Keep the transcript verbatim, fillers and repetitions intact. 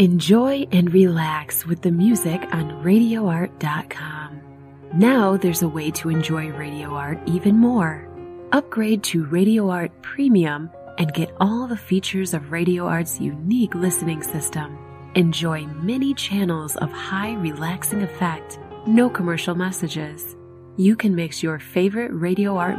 Enjoy and relax with the music on radio art dot com. Now there's a way to enjoy Radio Art even more. Upgrade to Radio Art Premium and get all the features of Radio Art's unique listening system. Enjoy many channels of high relaxing effect, no commercial messages. You can mix your favorite Radio Art